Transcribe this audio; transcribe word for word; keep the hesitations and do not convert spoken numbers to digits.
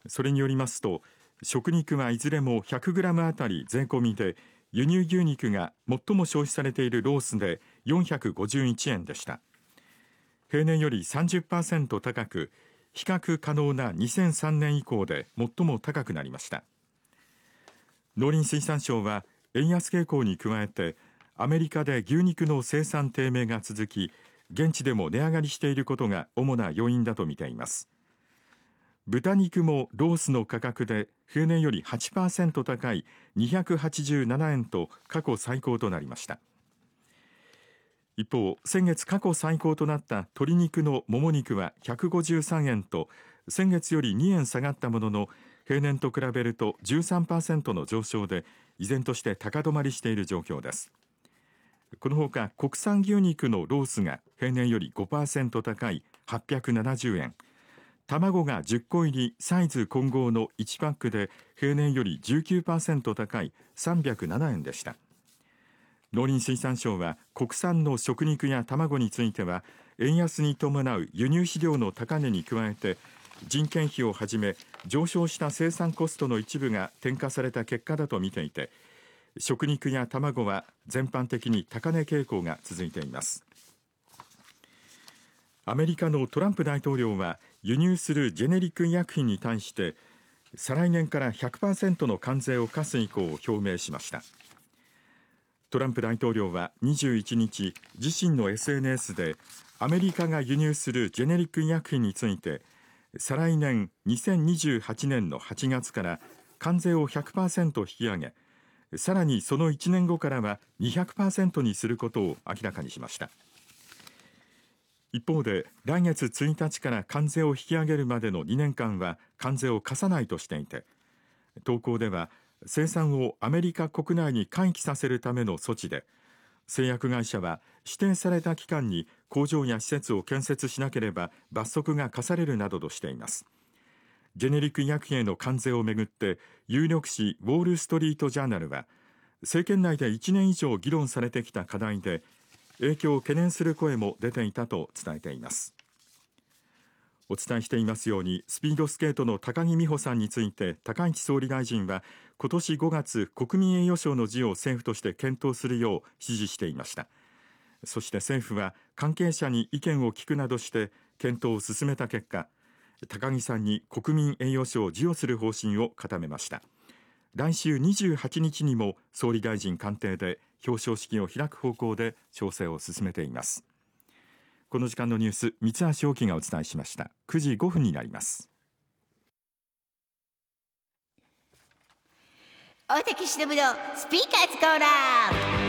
それによりますと、食肉はいずれも ひゃくグラム あたり税込みで、輸入牛肉が最も消費されているロースでよんひゃくごじゅういちえんでした。平年より さんじゅっパーセント 高く、比較可能なにせんさんねん以降で最も高くなりました。農林水産省は円安傾向に加えて、アメリカで牛肉の生産低迷が続き、現地でも値上がりしていることが主な要因だと見ています。豚肉もロースの価格で平年より はちパーセント 高いにひゃくはちじゅうななえんと過去最高となりました。一方、先月過去最高となった鶏肉のもも肉はひゃくごじゅうさんえんと、先月よりにえん下がったものの、平年と比べると じゅうさんパーセント の上昇で、依然として高止まりしている状況です。このほか、国産牛肉のロースが平年より ごパーセント 高いはっぴゃくななじゅうえん、卵がじゅっこ入りサイズ混合のいちパックで平年より じゅうきゅうパーセント 高いさんびゃくななえんでした。農林水産省は国産の食肉や卵については、円安に伴う輸入飼料の高値に加えて、人件費をはじめ上昇した生産コストの一部が転嫁された結果だと見ていて、食肉や卵は全般的に高値傾向が続いています。アメリカのトランプ大統領は輸入するジェネリック医薬品に対して再来年から ひゃくパーセント の関税を課す意向を表明しました。トランプ大統領はにじゅういちにち、自身の エスエヌエス でアメリカが輸入するジェネリック医薬品について、再来年にせんにじゅうはちねんのはちがつから関税を ひゃくパーセント 引き上げ、さらにそのいちねんごからは にひゃくパーセント にすることを明らかにしました。一方で、来月ついたちから関税を引き上げるまでのにねんかんは関税を課さないとしていて、投稿では生産をアメリカ国内に回帰させるための措置で、製薬会社は指定された期間に工場や施設を建設しなければ罰則が課されるなどとしています。ジェネリック医薬品への関税をめぐって有力紙ウォール・ストリート・ジャーナルは、政権内でいちねん以上議論されてきた課題で、影響を懸念する声も出ていたと伝えています。お伝えしていますように、スピードスケートの高木美帆さんについて高市総理大臣は今年ごがつ、国民栄誉賞の授与を政府として検討するよう指示していました。そして政府は関係者に意見を聞くなどして検討を進めた結果、高木さんに国民栄誉賞を授与する方針を固めました。来週にじゅうはちにちにも総理大臣官邸で表彰式を開く方向で調整を進めています。この時間のニュース、三橋陽樹がお伝えしました。くじごふんになります。 大竹しのぶのスピーカーズコーナー。